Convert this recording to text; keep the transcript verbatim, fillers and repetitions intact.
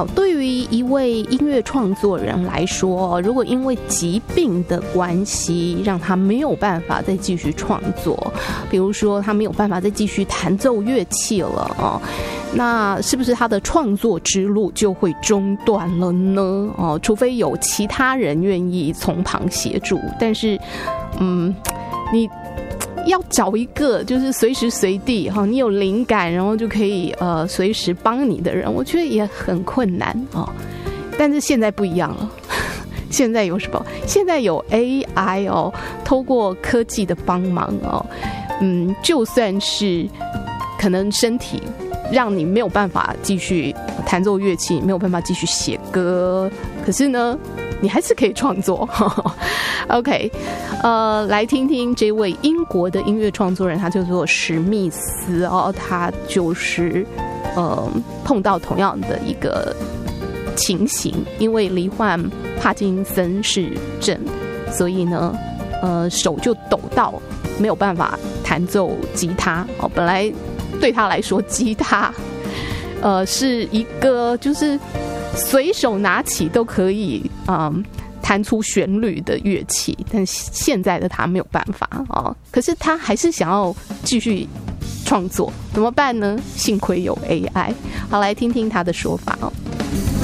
好，对于一位音乐创作人来说，如果因为疾病的关系让他没有办法再继续创作，比如说他没有办法再继续弹奏乐器了哦，那是不是他的创作之路就会中断了呢？哦，除非有其他人愿意从旁协助，但是，嗯，你要找一个就是随时随地哈，你有灵感，然后就可以呃随时帮你的人，我觉得也很困难哦。但是现在不一样了，现在有什么？现在有 A I 哦，透过科技的帮忙哦，嗯，就算是可能身体让你没有办法继续弹奏乐器，没有办法继续写歌，可是呢，你还是可以创作。OK， 呃，来听听这位英国的音乐创作人，他叫做史密斯哦，他就是呃碰到同样的一个情形，因为罹患帕金森氏症，所以呢，呃，手就抖到没有办法弹奏吉他哦。本来对他来说，吉他呃是一个就是随手拿起都可以嗯弹出旋律的乐器，但现在的他没有办法哦。可是他还是想要继续创作，怎么办呢？幸亏有 A I。好，来听听他的说法哦。